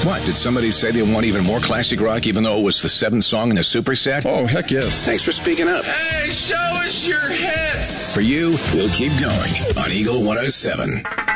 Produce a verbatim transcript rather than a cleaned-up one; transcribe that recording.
What, did somebody say they want even more classic rock even though it was the seventh song in a superset? Oh, heck yes. Thanks for speaking up. Hey, show us your hits. For you, we'll keep going on Eagle one oh seven.